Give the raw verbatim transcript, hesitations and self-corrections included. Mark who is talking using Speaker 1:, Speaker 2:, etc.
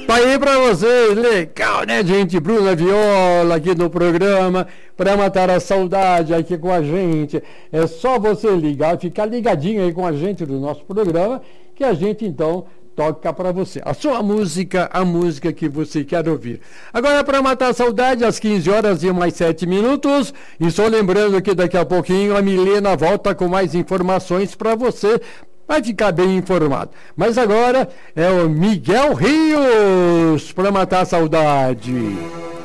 Speaker 1: Tá aí pra vocês, legal, né, gente? Bruna Viola aqui no programa, para matar a saudade aqui com a gente. É só você ligar, ficar ligadinho aí com a gente do nosso programa, que a gente então toca para você. A sua música, a música que você quer ouvir. Agora, para matar a saudade, às quinze horas e mais sete minutos. E só lembrando que daqui a pouquinho a Milena volta com mais informações para você. Vai ficar bem informado. Mas agora é o Miguel Rios para matar a saudade.